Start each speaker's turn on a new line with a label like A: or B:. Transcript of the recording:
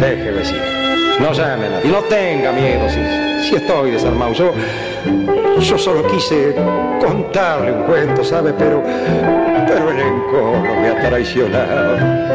A: Deje, vecino. No llame a nadie. Y no tenga miedo si estoy desarmado. Yo solo quise contarle un cuento, ¿sabe? Pero el encono me ha traicionado.